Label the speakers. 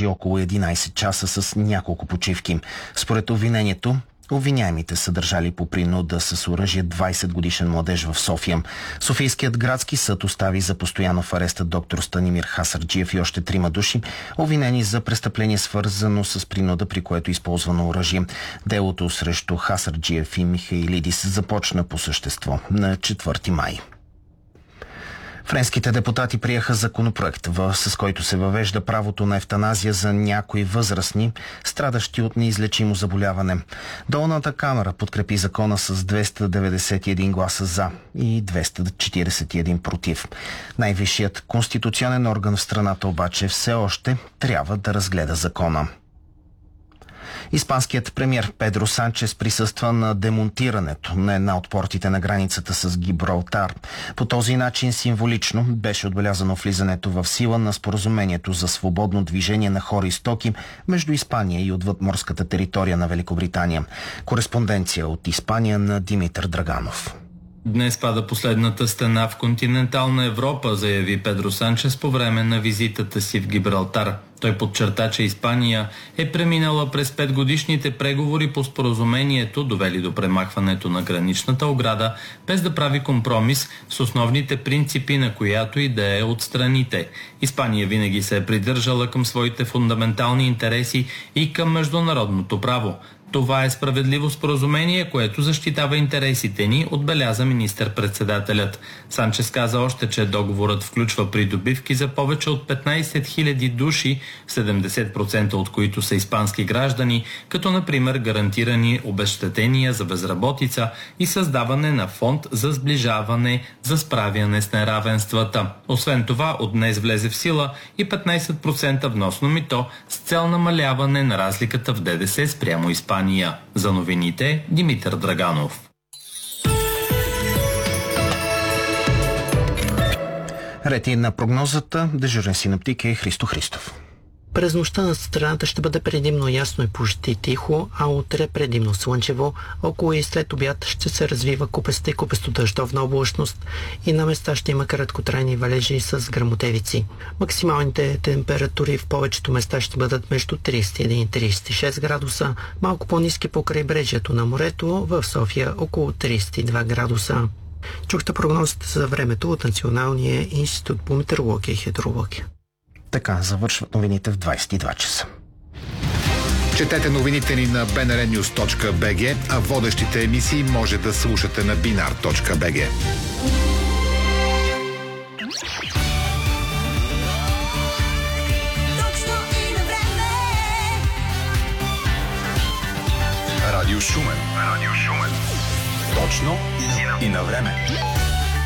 Speaker 1: продължи около 11 часа с няколко почивки. Според обвинението, обвиняемите са държали по принуда с оръжие 20-годишен младеж в София. Софийският градски съд остави за постоянно в ареста доктор Станимир Хасарджиев и още 3 души, обвинени за престъпление свързано с принуда, при което е използвано оръжие. Делото срещу Хасарджиев и Михайлидис започна по същество на 4 май. Френските депутати приеха законопроект, с който се въвежда правото на евтаназия за някои възрастни, страдащи от неизлечимо заболяване. Долната камара подкрепи закона с 291 гласа за и 241 против. Най-висшият конституционен орган в страната обаче все още трябва да разгледа закона. Испанският премиер Педро Санчес присъства на демонтирането на една от портите на границата с Гибралтар. По този начин символично беше отбелязано влизането в сила на споразумението за свободно движение на хора и стоки между Испания и отвъдморската територия на Великобритания. Кореспонденция от Испания на Димитър Драганов.
Speaker 2: Днес пада последната стена в континентална Европа, заяви Педро Санчес по време на визитата си в Гибралтар. Той подчерта, че Испания е преминала през 5-годишните преговори по споразумението, довели до премахването на граничната ограда, без да прави компромис с основните принципи, на която и да е от страните. Испания винаги се е придържала към своите фундаментални интереси и към международното право. Това е справедливо споразумение, което защитава интересите ни, отбеляза министър-председателят. Санчес каза още, че договорът включва придобивки за повече от 15 000 души, 70% от които са испански граждани, като например гарантирани обезщетения за безработица и създаване на фонд за сближаване за справяне с неравенствата. Освен това, от днес влезе в сила и 15% вносно мито с цел намаляване на разликата в ДДС спрямо Испания. За новините Димитър Драганов.
Speaker 1: Ред на прогнозата, дежурен синаптик е Христо Христов.
Speaker 3: През нощта над страната ще бъде предимно ясно и почти тихо, а утре предимно слънчево. Около и след обяд ще се развива купеста и купесто-дъждовна облачност и на места ще има краткотрайни валежи с гръмотевици. Максималните температури в повечето места ще бъдат между 31 и 36 градуса, малко по-ниски по крайбрежието на морето, в София около 32 градуса. Чухте прогнозите за времето от Националния институт по метеорология и хидрология.
Speaker 1: Така завършват новините в 22 часа.
Speaker 4: Четете новините ни на bnrnews.bg, а водещите емисии може да слушате на binar.bg. Радио Шумен. Точно и на време.